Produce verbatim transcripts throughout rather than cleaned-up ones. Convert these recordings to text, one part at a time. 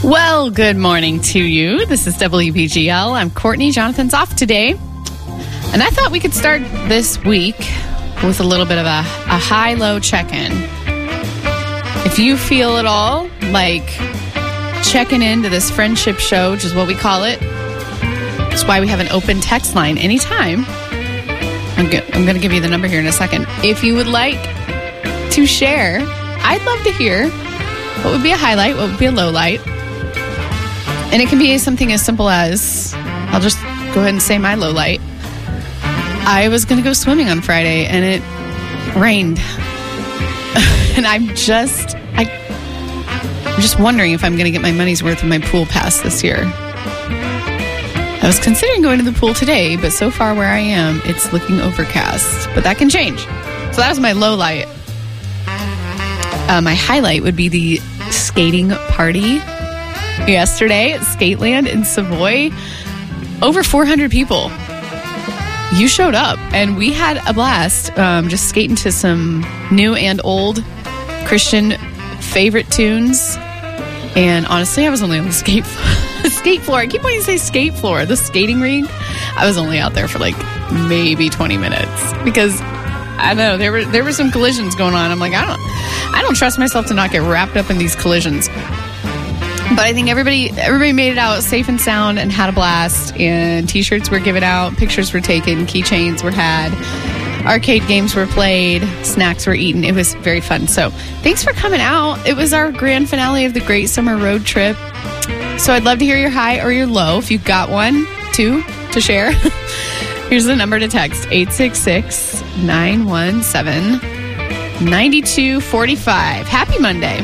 Well, good morning to you. This is W B G L. I'm Courtney. Jonathan's off today. And I thought we could start this week with a little bit of a, a high-low check-in. If you feel at all like checking into this friendship show, which is what we call it, that's why we have an open text line anytime. I'm, go- I'm going to give you the number here in a second. If you would like to share, I'd love to hear what would be a highlight, what would be a low light. And it can be something as simple as, I'll just go ahead and say my low light. I was going to go swimming on Friday and it rained. And I'm just, I, I'm just wondering if I'm going to get my money's worth of my pool pass this year. I was considering going to the pool today, but so far where I am, it's looking overcast. But that can change. So that was my low light. Uh, my highlight would be the skating party yesterday at Skateland in Savoy. Over four hundred people. You showed up, and we had a blast um, just skating to some new and old Christian favorite tunes. And honestly, I was only on the skate, skate floor. I keep wanting to say skate floor, the skating rink. I was only out there for like maybe twenty minutes because I don't know, there were there were some collisions going on. I'm like, I don't I don't trust myself to not get wrapped up in these collisions. But I think everybody everybody made it out safe and sound and had a blast. And T-shirts were given out, pictures were taken, keychains were had, arcade games were played, snacks were eaten. It was very fun. So thanks for coming out. It was our grand finale of the Great Summer Road Trip. So I'd love to hear your high or your low. If you've got one, two to share. Here's the number to text, eight six six, nine one seven, nine two four five. Happy Monday.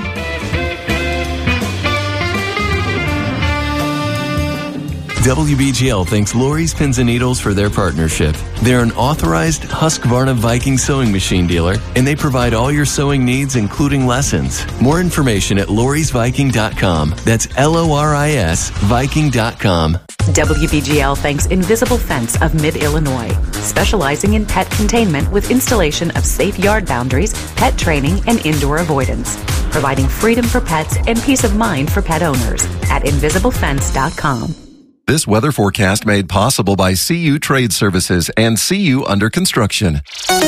W B G L thanks Lori's Pins and Needles for their partnership. They're an authorized Husqvarna Viking sewing machine dealer, and they provide all your sewing needs, including lessons. More information at loris viking dot com. That's L O R I S Viking dot com. W B G L thanks Invisible Fence of Mid-Illinois, specializing in pet containment with installation of safe yard boundaries, pet training, and indoor avoidance, providing freedom for pets and peace of mind for pet owners at invisible fence dot com. This weather forecast made possible by C U Trade Services and C U Under Construction.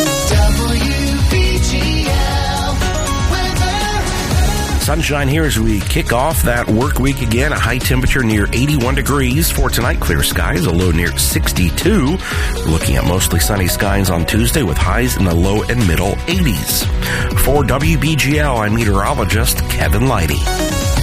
Sunshine here as we kick off that work week again. A high temperature near eighty-one degrees for tonight. Clear skies, a low near sixty-two. We're looking at mostly sunny skies on Tuesday with highs in the low and middle eighties. For W B G L, I'm meteorologist Kevin Leidy.